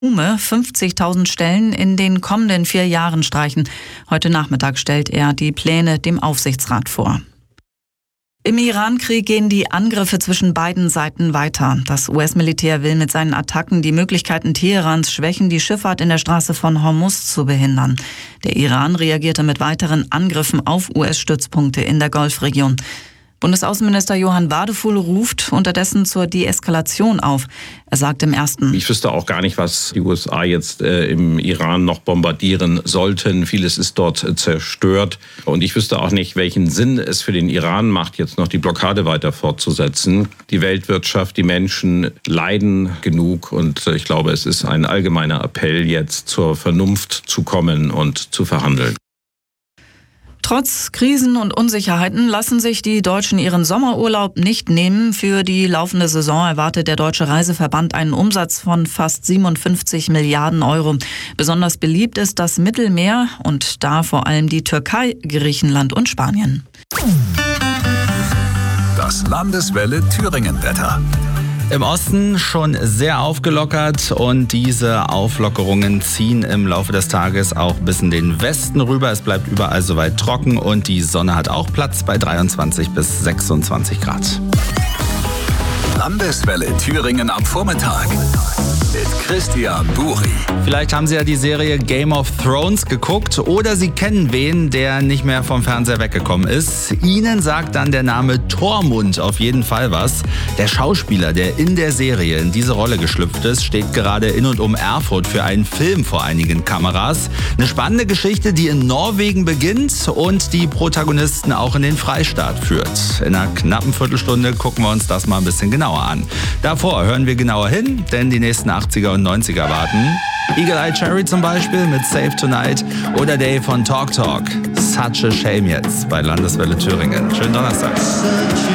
50.000 Stellen in den kommenden 4 Jahren streichen. Heute Nachmittag stellt er die Pläne dem Aufsichtsrat vor. Im Iran-Krieg gehen die Angriffe zwischen beiden Seiten weiter. Das US-Militär will mit seinen Attacken die Möglichkeiten Teherans schwächen, die Schifffahrt in der Straße von Hormuz zu behindern. Der Iran reagierte mit weiteren Angriffen auf US-Stützpunkte in der Golfregion. Bundesaußenminister Johann Wadefuhl ruft unterdessen zur Deeskalation auf. Er sagt im Ersten: Ich wüsste auch gar nicht, was die USA jetzt im Iran noch bombardieren sollten. Vieles ist dort zerstört. Und ich wüsste auch nicht, welchen Sinn es für den Iran macht, jetzt noch die Blockade weiter fortzusetzen. Die Weltwirtschaft, die Menschen leiden genug. Und ich glaube, es ist ein allgemeiner Appell, jetzt zur Vernunft zu kommen und zu verhandeln. Trotz Krisen und Unsicherheiten lassen sich die Deutschen ihren Sommerurlaub nicht nehmen. Für die laufende Saison erwartet der Deutsche Reiseverband einen Umsatz von fast 57 Milliarden Euro. Besonders beliebt ist das Mittelmeer und da vor allem die Türkei, Griechenland und Spanien. Das Landeswelle Thüringen-Wetter. Im Osten schon sehr aufgelockert und diese Auflockerungen ziehen im Laufe des Tages auch bis in den Westen rüber. Es bleibt überall soweit trocken und die Sonne hat auch Platz bei 23 bis 26 Grad. Landeswelle Thüringen am Vormittag mit Christian Buri. Vielleicht haben Sie ja die Serie Game of Thrones geguckt oder Sie kennen wen, der nicht mehr vom Fernseher weggekommen ist. Ihnen sagt dann der Name Tormund auf jeden Fall was. Der Schauspieler, der in der Serie in diese Rolle geschlüpft ist, steht gerade in und um Erfurt für einen Film vor einigen Kameras. Eine spannende Geschichte, die in Norwegen beginnt und die Protagonisten auch in den Freistaat führt. In einer knappen Viertelstunde gucken wir uns das mal ein bisschen genauer an. Davor hören wir genauer hin, denn die nächsten 80er und 90er warten. Eagle Eye Cherry zum Beispiel mit Save Tonight oder Dave von Talk Talk. Such a Shame jetzt bei Landeswelle Thüringen. Schönen Donnerstag.